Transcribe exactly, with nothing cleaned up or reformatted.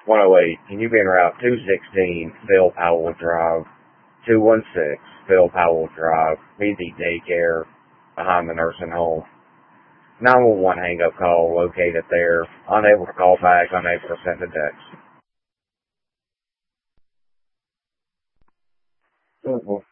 one oh eight, can you be en route two sixteen, Phil Powell Drive, two one six, Phil Powell Drive, B D Daycare, behind the nursing home. nine one one hang-up call located there. Unable to call back, unable to send a text.